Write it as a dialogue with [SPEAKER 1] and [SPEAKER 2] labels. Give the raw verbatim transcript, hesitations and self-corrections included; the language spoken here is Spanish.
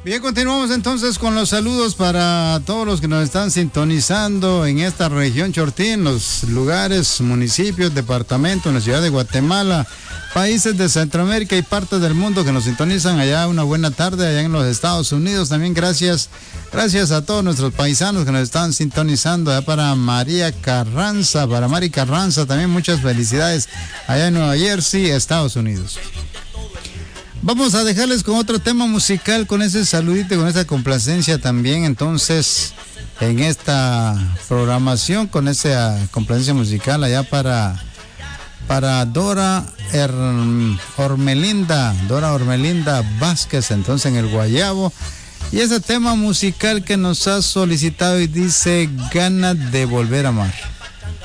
[SPEAKER 1] Bien, continuamos entonces con los saludos para todos los que nos están sintonizando en esta región Chortín, los lugares, municipios, departamentos, en la ciudad de Guatemala, países de Centroamérica y partes del mundo que nos sintonizan allá. Una buena tarde allá en los Estados Unidos. También gracias, gracias a todos nuestros paisanos que nos están sintonizando. Allá para María Carranza, para Mari Carranza, también muchas felicidades allá en Nueva Jersey, Estados Unidos. Vamos a dejarles con otro tema musical, con ese saludito, con esa complacencia también, entonces, en esta programación, con esa complacencia musical allá para, para Dora Her, Ormelinda, Dora Ormelinda Vázquez, entonces en el Guayabo, y ese tema musical que nos ha solicitado y dice, Ganas de volver a amar.